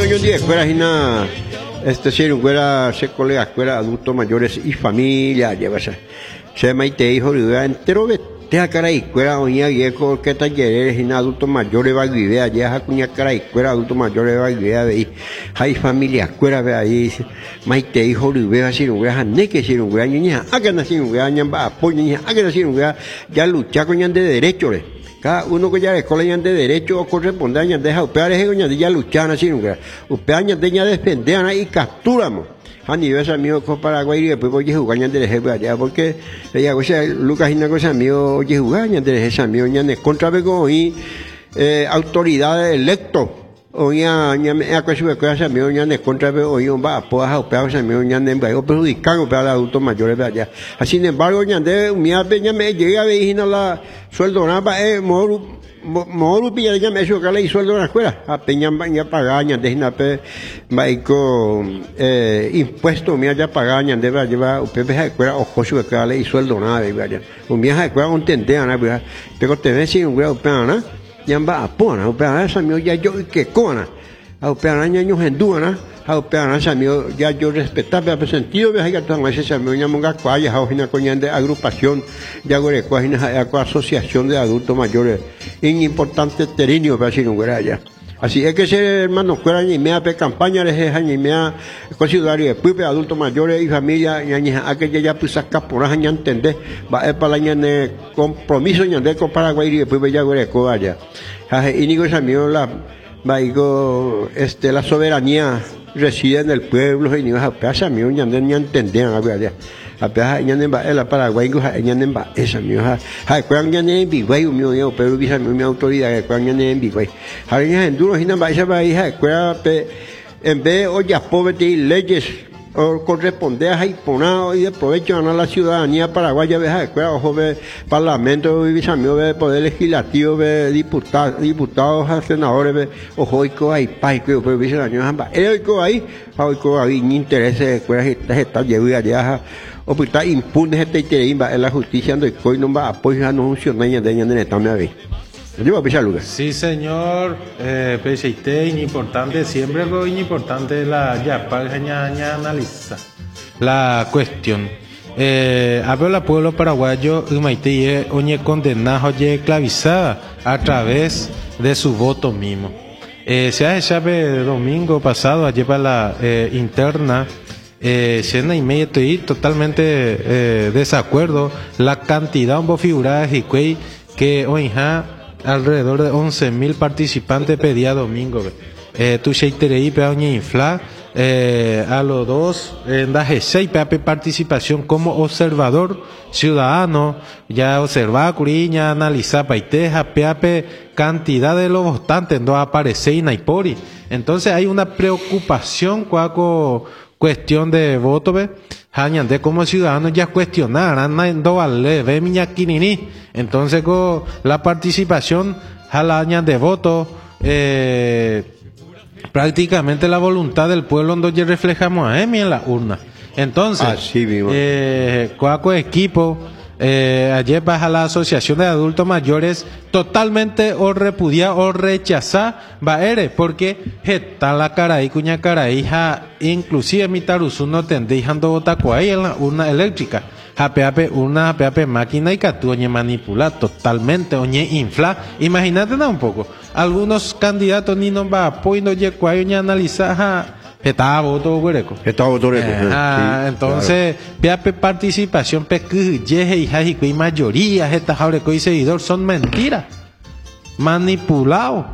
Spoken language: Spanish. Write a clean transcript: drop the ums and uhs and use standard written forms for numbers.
yo de escuela hina si era se colega escuela adultos mayores y familia lleva se maite hijo de entero te a cara escuela oña viejo que talleres hina adultos mayores va a vivir allá a cuña cara escuela adultos mayores va a vivir ahí hay familia escuela ve ahí maite hijo de ve así un gran ne que si un gran niña a que nací un gran va apoyo niña a que nací un gran ya lucha con de derecho cada uno que ya escuela de derecho o corresponde a deja upear es que ya luchan así nunca upear de ya defender y capturamos a nivel amigo con Paraguay y después voy a jugar de ejemplo allá porque ella cosa Lucas y una cosa amigo oye jugar de ese amigo ya de contra y autoridades electos hoy ya me acuerdo que ese amigo ya de contra hoy va a poder upear ese amigo ya de perjudicando para los adultos mayores allá así sin embargo ya de mi apeña me llega a ver la sueldo nada Moru pilla ya me hizo que le sueldo en la escuela a peña ya pagaña de nape maico impuesto mía ya pagaña debe llevar usted de escuela o coso que le sueldo nada de vaya un viaje de escuela un tente ana pero te ves sin un grado pana ya va a pona para esa mío ya yo que cona a para años en duana a para esa mío ya yo respetaba el sentido de que tan ese mío ya monga cuaya a una coña de agrupación de agrupación asociación de adultos mayores en importante terreno para decir un ya así es que ese hermano fuera ni mea pe campaña de esa ni mea consideraría pupe adultos mayores y familia y aquella ya pues saca por año entender va a para la compromiso de con Paraguay y después ya allá y ni cosa mío la la soberanía reside en el pueblo y ni vas a pasar mío ya no entender allá a peaje ya en la Paraguay ya en esa mío ha cuando ya en Biguay mío pero visa mi autoridad cuando ya en Biguay ahora ya en duro hina va esa hija en vez oye pobrete y leyes o corresponde a imponado y de provecho a la ciudadanía paraguaya de escuela ojo de parlamento y bisamio de poder legislativo de diputados senadores de ojo y co hay pai que pero bicho años amba ahí ni interés de escuela está llevando allá o pues está impune este interés en la justicia donde coi no va apoyo a no funciona de en también ahí. Sí, señor, presidente, importante, siempre lo importante la ya para analiza la cuestión. Hablo la pueblo paraguayo, Maite, oñe condenado, oñe esclavizada a través de su voto mismo. Se ha hecho domingo pasado, ayer para la interna, cena y media, estoy totalmente desacuerdo. La cantidad de figuras de que hoy alrededor de 11.000 participantes pedía domingo. Tu sheiterei peoña infla a los dos en la G6 participación como observador ciudadano ya observar curiña analizar paiteja peape cantidad de los votantes no aparece y naipori entonces hay una preocupación cuaco cuestión de voto de como ciudadanos ya cuestionar no vale ve miñaquinini entonces con la participación jalaña de voto prácticamente la voluntad del pueblo donde reflejamos a Emi en la urna entonces cuaco equipo ayer baja la asociación de adultos mayores totalmente o repudiar o rechazar porque está la caraí cuña caraí inclusive mi taruzu no tendréis ando botacuay en la urna eléctrica una máquina y catu oñe manipula totalmente oñe infla imagínate un poco algunos candidatos ni no va apoyo yecuay oñe analizar estaba voto huereco. Entonces, claro. Participación, y mayoría, y seguidor son mentiras. Manipulados.